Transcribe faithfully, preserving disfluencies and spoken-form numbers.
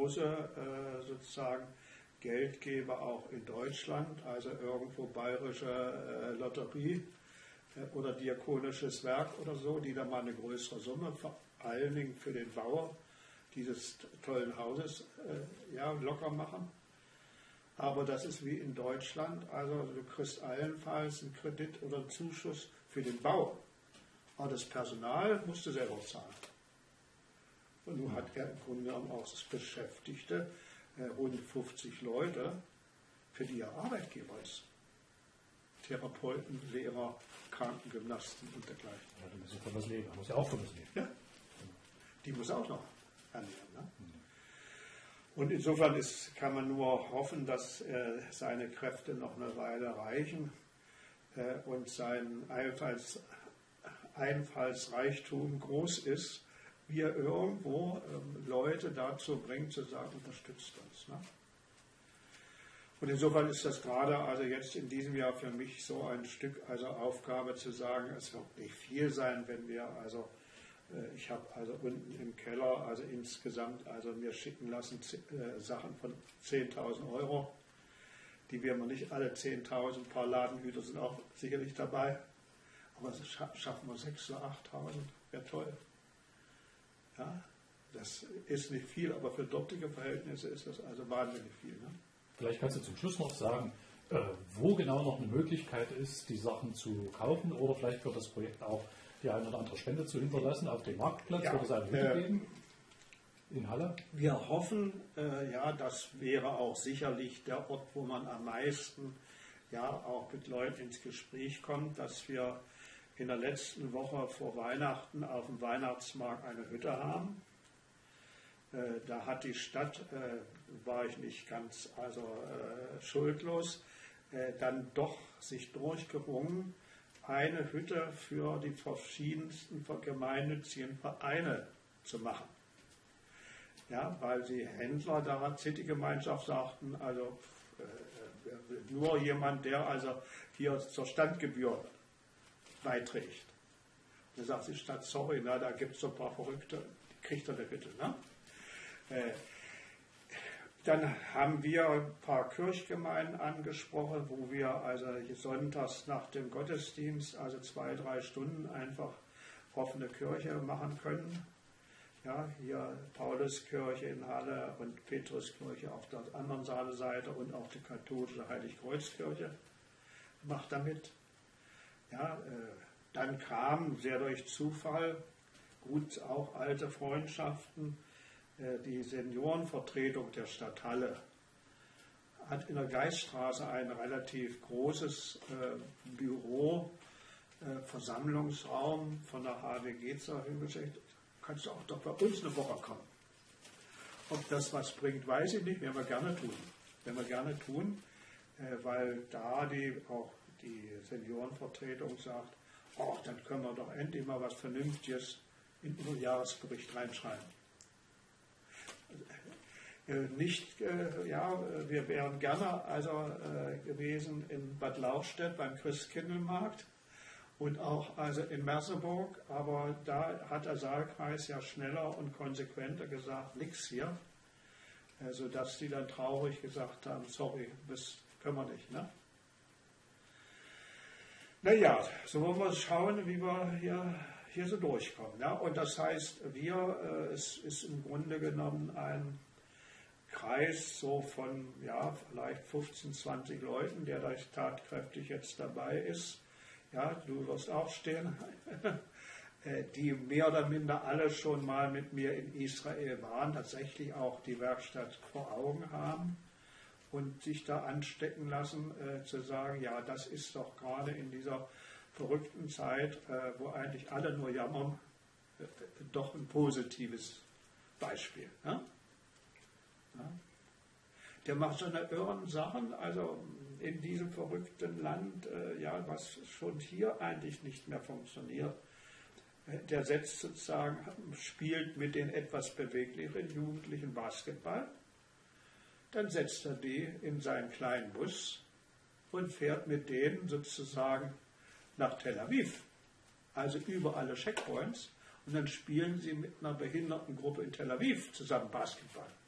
große äh, sozusagen Geldgeber auch in Deutschland, also irgendwo Bayerische äh, Lotterie äh, oder Diakonisches Werk oder so, die da mal eine größere Summe, vor allen Dingen für den Bau dieses tollen Hauses äh, ja, locker machen. Aber das ist wie in Deutschland, also du kriegst allenfalls einen Kredit oder einen Zuschuss für den Bau. Aber das Personal musst du selber zahlen. Und nun hat er im Grunde genommen auch das Beschäftigte, äh, rund fünfzig Leute, für die er Arbeitgeber ist. Therapeuten, Lehrer, Krankengymnasten und dergleichen. Ja, die müssen von was leben. Er muss ja auch von was leben. Ja, die muss auch noch ernähren. Ne? Mhm. Und insofern ist, kann man nur hoffen, dass äh, seine Kräfte noch eine Weile reichen äh, und sein Einfalls, Einfallsreichtum groß ist, wie er irgendwo ähm, Leute dazu bringt, zu sagen, unterstützt uns. Ne? Und insofern ist das gerade also jetzt in diesem Jahr für mich so ein Stück also Aufgabe zu sagen, es wird nicht viel sein, wenn wir also ich habe also unten im Keller also insgesamt also mir schicken lassen äh, Sachen von zehntausend Euro, die wir noch nicht alle zehntausend, ein paar Ladenhüter sind auch sicherlich dabei, aber das schaffen wir sechstausend oder achttausend, wäre toll. Ja, das ist nicht viel, aber für dortige Verhältnisse ist das also wahnsinnig viel. Ne? Vielleicht kannst du zum Schluss noch sagen, äh, wo genau noch eine Möglichkeit ist, die Sachen zu kaufen oder vielleicht wird das Projekt auch die eine oder andere Spende zu hinterlassen auf dem Marktplatz, ja, wird es eine Hütte äh, geben in Halle? Wir hoffen, äh, ja, das wäre auch sicherlich der Ort, wo man am meisten ja auch mit Leuten ins Gespräch kommt, dass wir in der letzten Woche vor Weihnachten auf dem Weihnachtsmarkt eine Hütte haben. Äh, da hat die Stadt, äh, war ich nicht ganz also äh, schuldlos, äh, dann doch sich durchgerungen, eine Hütte für die verschiedensten gemeinnützigen Vereine zu machen. Ja, weil die Händler der City-Gemeinschaft sagten, also äh, nur jemand, der also hier zur Standgebühr beiträgt. Da sagt die Stadt, sorry, na, da gibt es so ein paar Verrückte, die kriegt er eine Hütte. Ne? Äh, Dann haben wir ein paar Kirchgemeinden angesprochen, wo wir also sonntags nach dem Gottesdienst, also zwei, drei Stunden einfach offene Kirche machen können. Ja, hier Pauluskirche in Halle und Petruskirche auf der anderen Seite und auch die katholische Heiligkreuzkirche macht damit. Ja, äh, dann kam sehr durch Zufall, gut auch alte Freundschaften, die Seniorenvertretung der Stadt Halle hat in der Geiststraße ein relativ großes äh, Büro, äh, Versammlungsraum von der H W G zur Verfügung gestellt. Kannst du auch doch bei uns eine Woche kommen. Ob das was bringt, weiß ich nicht, werden wir gerne tun. Werden wir gerne tun, äh, weil da die, auch die Seniorenvertretung sagt, oh, dann können wir doch endlich mal was Vernünftiges in unseren Jahresbericht reinschreiben. Nicht, äh, ja, wir wären gerne also äh, gewesen in Bad Lauchstädt beim Christkindlmarkt und auch also in Merseburg, aber da hat der Saalkreis ja schneller und konsequenter gesagt, nichts hier, äh, sodass die dann traurig gesagt haben, sorry, das können wir nicht. Ne? Naja, so wollen wir schauen, wie wir hier, hier so durchkommen. Ja? Und das heißt, wir, äh, es ist im Grunde genommen ein Kreis so von ja, vielleicht fünfzehn, zwanzig Leuten, der da tatkräftig jetzt dabei ist. Ja, du wirst auch stehen, die mehr oder minder alle schon mal mit mir in Israel waren, tatsächlich auch die Werkstatt vor Augen haben und sich da anstecken lassen, äh, zu sagen, ja, das ist doch gerade in dieser verrückten Zeit, äh, wo eigentlich alle nur jammern, äh, doch ein positives Beispiel. Ja? Ja. Der macht so eine irren Sachen, also in diesem verrückten Land, äh, ja, was schon hier eigentlich nicht mehr funktioniert. Äh, der setzt sozusagen, spielt mit den etwas beweglicheren Jugendlichen Basketball, dann setzt er die in seinen kleinen Bus und fährt mit denen sozusagen nach Tel Aviv, also über alle Checkpoints, und dann spielen sie mit einer Behindertengruppe in Tel Aviv zusammen Basketball.